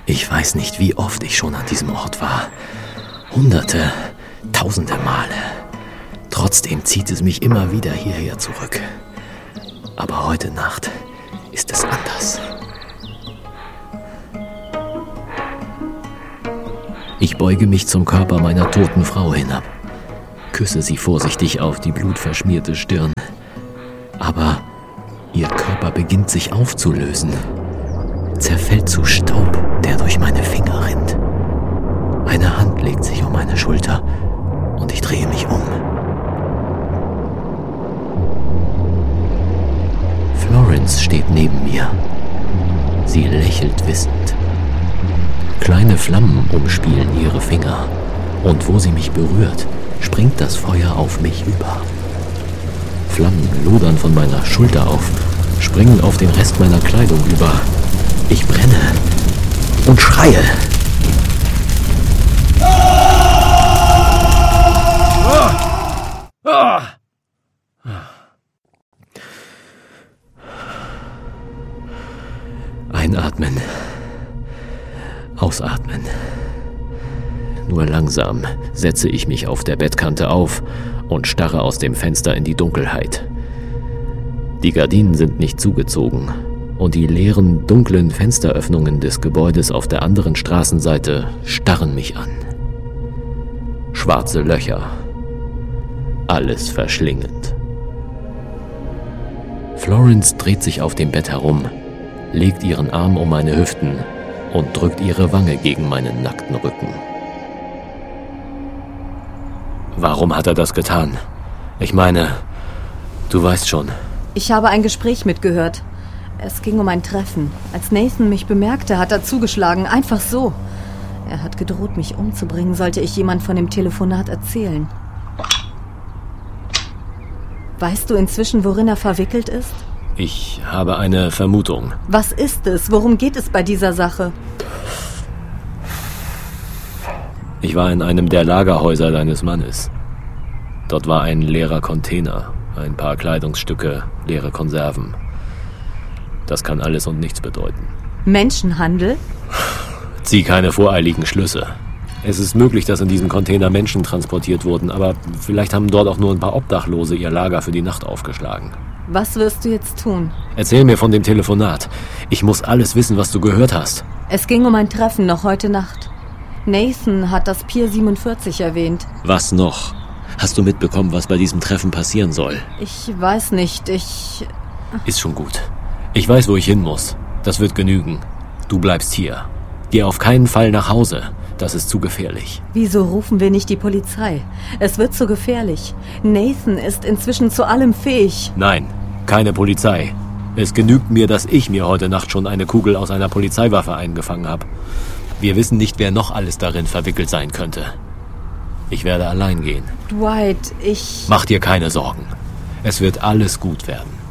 Ich weiß nicht, wie oft ich schon an diesem Ort war. Hunderte, tausende Male. Trotzdem zieht es mich immer wieder hierher zurück. Aber heute Nacht ist es anders. Ich beuge mich zum Körper meiner toten Frau hinab, küsse sie vorsichtig auf die blutverschmierte Stirn. Aber ihr Körper beginnt sich aufzulösen, zerfällt zu Staub, der durch meine Finger rinnt. Eine Hand legt sich um meine Schulter und ich drehe mich um. Florence steht neben mir. Sie lächelt wissend. Kleine Flammen umspielen ihre Finger und wo sie mich berührt, springt das Feuer auf mich über. Flammen lodern von meiner Schulter auf, springen auf den Rest meiner Kleidung über. Ich brenne und schreie. Einatmen. Ausatmen. Nur langsam setze ich mich auf der Bettkante auf und starre aus dem Fenster in die Dunkelheit. Die Gardinen sind nicht zugezogen und die leeren, dunklen Fensteröffnungen des Gebäudes auf der anderen Straßenseite starren mich an. Schwarze Löcher. Alles verschlingend. Florence dreht sich auf dem Bett herum, legt ihren Arm um meine Hüften und drückt ihre Wange gegen meinen nackten Rücken. Warum hat er das getan? Ich meine, du weißt schon. Ich habe ein Gespräch mitgehört. Es ging um ein Treffen. Als Nathan mich bemerkte, hat er zugeschlagen. Einfach so. Er hat gedroht, mich umzubringen, sollte ich jemand von dem Telefonat erzählen. Weißt du inzwischen, worin er verwickelt ist? Ich habe eine Vermutung. Was ist es? Worum geht es bei dieser Sache? Ich war in einem der Lagerhäuser deines Mannes. Dort war ein leerer Container, ein paar Kleidungsstücke, leere Konserven. Das kann alles und nichts bedeuten. Menschenhandel? Zieh keine voreiligen Schlüsse. Es ist möglich, dass in diesem Container Menschen transportiert wurden, aber vielleicht haben dort auch nur ein paar Obdachlose ihr Lager für die Nacht aufgeschlagen. Was wirst du jetzt tun? Erzähl mir von dem Telefonat. Ich muss alles wissen, was du gehört hast. Es ging um ein Treffen noch heute Nacht. Nathan hat das Pier 47 erwähnt. Was noch? Hast du mitbekommen, was bei diesem Treffen passieren soll? Ich weiß nicht, Ist schon gut. Ich weiß, wo ich hin muss. Das wird genügen. Du bleibst hier. Geh auf keinen Fall nach Hause. Das ist zu gefährlich. Wieso rufen wir nicht die Polizei? Es wird zu gefährlich. Nathan ist inzwischen zu allem fähig. Nein, keine Polizei. Es genügt mir, dass ich mir heute Nacht schon eine Kugel aus einer Polizeiwaffe eingefangen habe. Wir wissen nicht, wer noch alles darin verwickelt sein könnte. Ich werde allein gehen. Dwight, Mach dir keine Sorgen. Es wird alles gut werden.